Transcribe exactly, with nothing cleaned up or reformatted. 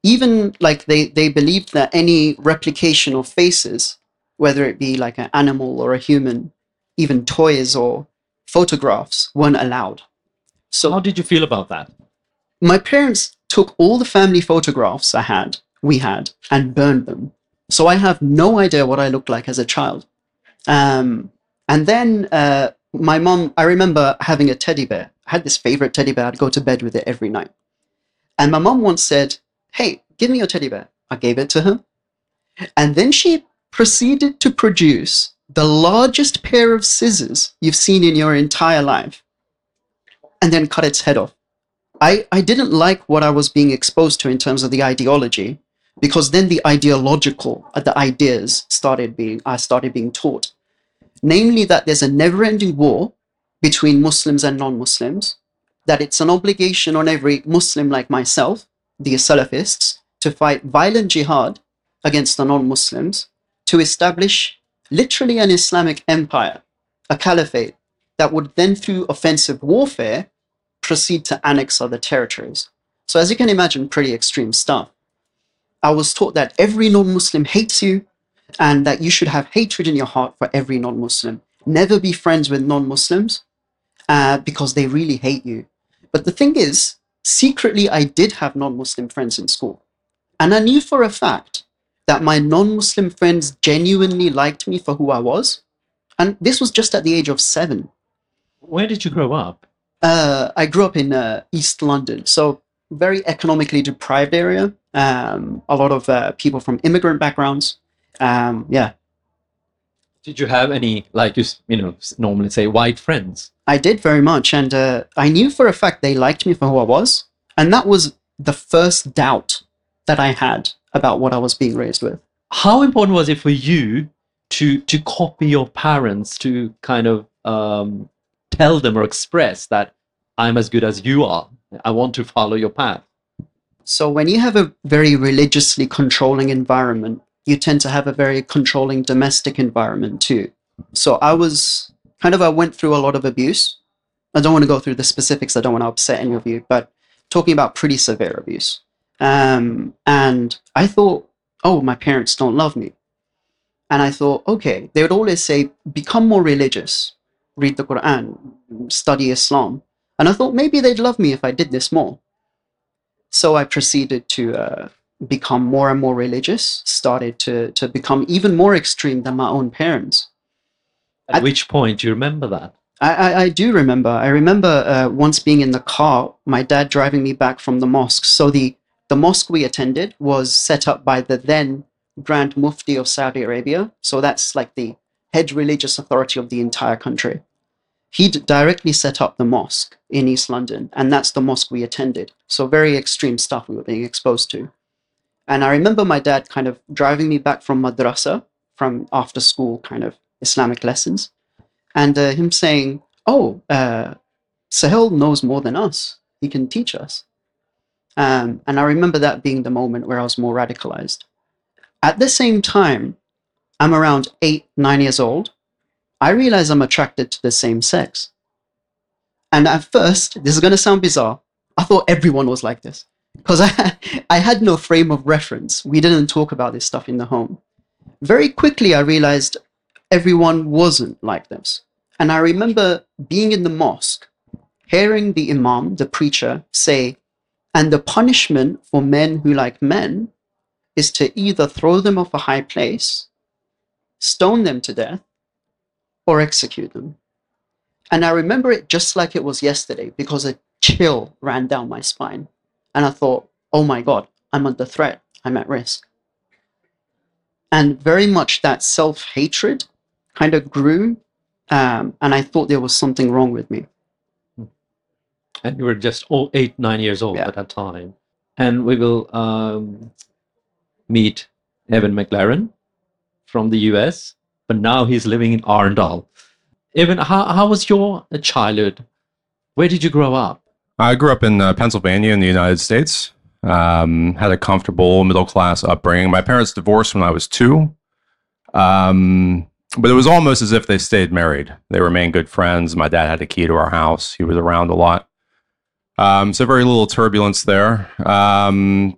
even like they, they believed that any replication of faces, whether it be like an animal or a human, even toys or photographs, weren't allowed. How So did you feel about that? my parents took all the family photographs I had, we had, and burned them. So I have no idea what I looked like as a child. Um, and then uh, my mom, I remember having a teddy bear. I had this favorite teddy bear. I'd go to bed with it every night. And my mom once said, "Hey, give me your teddy bear." I gave it to her. And then she proceeded to produce the largest pair of scissors you've seen in your entire life and then cut its head off. I, I didn't like what I was being exposed to in terms of the ideology, because then the ideological, uh, the ideas started being, I started being taught. Namely, that there's a never ending war between Muslims and non Muslims, that it's an obligation on every Muslim like myself, the Salafists, to fight violent jihad against the non Muslims to establish literally an Islamic empire, a caliphate that would then, through offensive warfare, proceed to annex other territories. So, as you can imagine, pretty extreme stuff. I was taught that every non Muslim hates you and that you should have hatred in your heart for every non Muslim. Never be friends with non Muslims uh, because they really hate you. But the thing is, secretly, I did have non Muslim friends in school. And I knew for a fact that my non Muslim friends genuinely liked me for who I was. And this was just at the age of seven. Where did you grow up? Uh, I grew up in uh, East London, so very economically deprived area. Um, a lot of uh, people from immigrant backgrounds. Um, yeah, Did you have any, like you, s- you know, s- normally say white friends? I did very much, and uh, I knew for a fact they liked me for who I was, and that was the first doubt that I had about what I was being raised with. How important was it for you to to copy your parents, to kind of um, tell them or express that I'm as good as you are? I want to follow your path. So when you have a very religiously controlling environment, you tend to have a very controlling domestic environment too. So I was kind of, I went through a lot of abuse. I don't want to go through the specifics. I don't want to upset any of you, but talking about pretty severe abuse. Um, and I thought, oh, my parents don't love me. And I thought, okay, they would always say, become more religious, read the Quran, study Islam. And I thought maybe they'd love me if I did this more. So I proceeded to uh, become more and more religious, started to, to become even more extreme than my own parents. At At- which point do you remember that? I, I, I do remember. I remember uh, once being in the car, my dad driving me back from the mosque. So the, the mosque we attended was set up by the then Grand Mufti of Saudi Arabia. So that's like the head religious authority of the entire country. He d- directly set up the mosque in East London, and that's the mosque we attended. So very extreme stuff we were being exposed to. And I remember my dad kind of driving me back from madrasa, from after school kind of Islamic lessons, and uh, him saying, "Oh, uh, Sahel knows more than us. He can teach us." Um, and I remember that being the moment where I was more radicalized. At the same time, I'm around eight, nine years old. I realize I'm attracted to the same sex. And at first, this is going to sound bizarre, I thought everyone was like this. Because I, I had no frame of reference. We didn't talk about this stuff in the home. Very quickly, I realized everyone wasn't like this. And I remember being in the mosque, hearing the imam, the preacher, say, and the punishment for men who like men is to either throw them off a high place, stone them to death, or execute them. And I remember it just like it was yesterday because a chill ran down my spine. And I thought, oh my God, I'm under threat. I'm at risk. And very much that self hatred kind of grew. Um, and I thought there was something wrong with me. And you were just all eight, nine years old Yeah. at that time. And we will um, meet Evan McLaren from the U S, but now he's living in Arndal. Evan, how, how was your uh, childhood? Where did you grow up? I grew up in uh, Pennsylvania in the United States. Um, had a comfortable middle class upbringing. My parents divorced when I was two. Um, but it was almost as if they stayed married. They remained good friends. My dad had a key to our house. He was around a lot. Um, so very little turbulence there. Um,